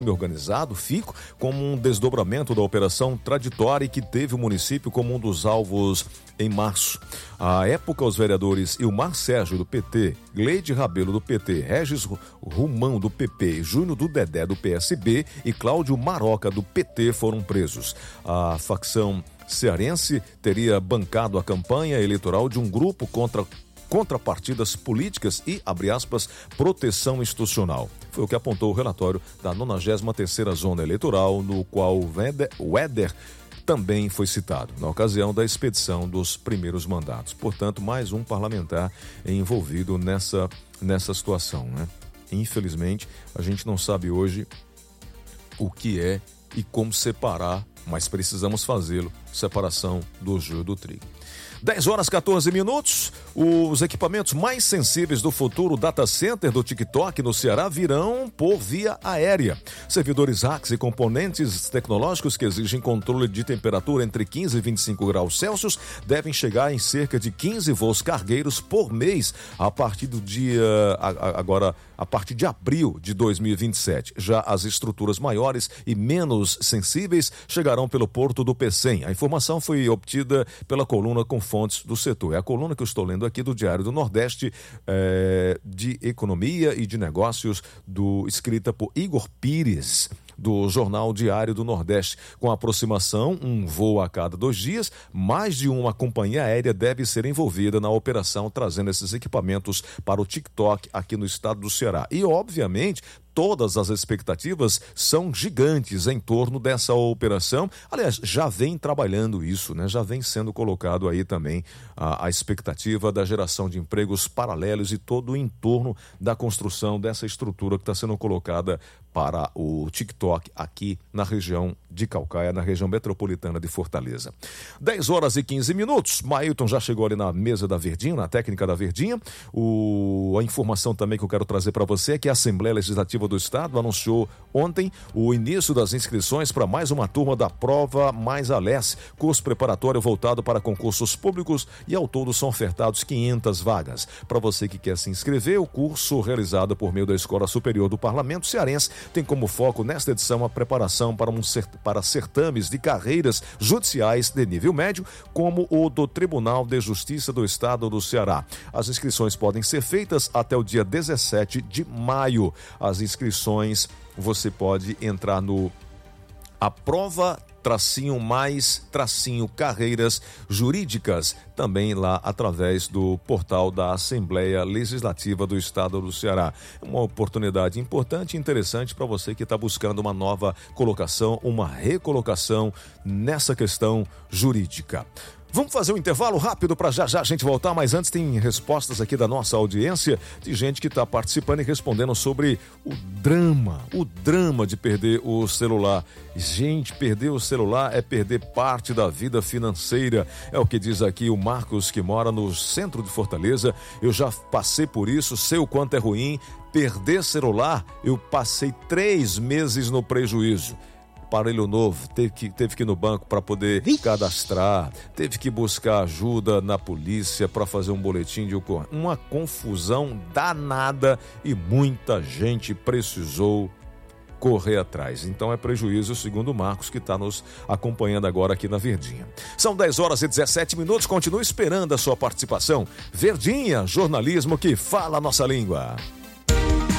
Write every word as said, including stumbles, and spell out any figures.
organizado, FICO, como um desdobramento da operação Traditória que teve o município como um dos alvos em março. À época, os vereadores Ilmar Sérgio, do P T, Gleide Rabelo, do P T, Regis Rumão, do P P, Júnior do Dedé, do P S B e Cláudio Maroca, do P T, foram presos. A facção cearense teria bancado a campanha eleitoral de um grupo contra contrapartidas políticas e, abre aspas, proteção institucional. Foi o que apontou o relatório da nonagésima terceira Zona Eleitoral, no qual o Éder também foi citado, na ocasião da expedição dos primeiros mandatos. Portanto, mais um parlamentar envolvido nessa, nessa situação, né? Infelizmente, a gente não sabe hoje o que é e como separar, mas precisamos fazê-lo, separação do joio do trigo. dez horas e quatorze minutos, os equipamentos mais sensíveis do futuro data center do TikTok no Ceará virão por via aérea. Servidores racks e componentes tecnológicos que exigem controle de temperatura entre quinze e vinte e cinco graus Celsius devem chegar em cerca de quinze voos cargueiros por mês a partir do dia, agora, a partir de abril de dois mil e vinte e sete. Já as estruturas maiores e menos sensíveis chegarão pelo porto do Pecém. A informação foi obtida pela coluna com fontes do setor. É a coluna que eu estou lendo aqui do Diário do Nordeste, é, de Economia e de Negócios, do, escrita por Igor Pires, do Jornal Diário do Nordeste. Com a aproximação, um voo a cada dois dias, mais de uma companhia aérea deve ser envolvida na operação, trazendo esses equipamentos para o TikTok aqui no estado do Ceará. E, obviamente, todas as expectativas são gigantes em torno dessa operação. Aliás, já vem trabalhando isso, né? Já vem sendo colocado aí também a, a expectativa da geração de empregos paralelos e todo o entorno da construção dessa estrutura que está sendo colocada para o TikTok aqui na região de Caucaia, na região metropolitana de Fortaleza. dez horas e quinze minutos. Mailton já chegou ali na mesa da Verdinha, na técnica da Verdinha. O, a informação também que eu quero trazer para você é que a Assembleia Legislativa do Estado anunciou ontem o início das inscrições para mais uma turma da Prova Mais Alesse, curso preparatório voltado para concursos públicos, e ao todo são ofertados quinhentas vagas. Para você que quer se inscrever, o curso realizado por meio da Escola Superior do Parlamento Cearense tem como foco nesta edição a preparação para, um cert... para certames de carreiras judiciais de nível médio, como o do Tribunal de Justiça do Estado do Ceará. As inscrições podem ser feitas até o dia dezessete de maio. As inscrições, você pode entrar no Aprova tracinho mais tracinho carreiras jurídicas, também lá através do portal da Assembleia Legislativa do Estado do Ceará. Uma oportunidade importante e interessante para você que está buscando uma nova colocação, uma recolocação nessa questão jurídica. Vamos fazer um intervalo rápido para já já a gente voltar, mas antes tem respostas aqui da nossa audiência, de gente que está participando e respondendo sobre o drama, o drama de perder o celular. Gente, perder o celular é perder parte da vida financeira, é o que diz aqui o Marcos, que mora no centro de Fortaleza. Eu já passei por isso, sei o quanto é ruim. Perder celular, eu passei três meses no prejuízo. Aparelho novo, teve que, teve que ir no banco para poder Vixe. cadastrar, teve que buscar ajuda na polícia para fazer um boletim de ocorrência. Uma confusão danada e muita gente precisou correr atrás. Então é prejuízo, segundo o Marcos, que está nos acompanhando agora aqui na Verdinha. São dez horas e dezessete minutos, continue esperando a sua participação. Verdinha, jornalismo que fala a nossa língua.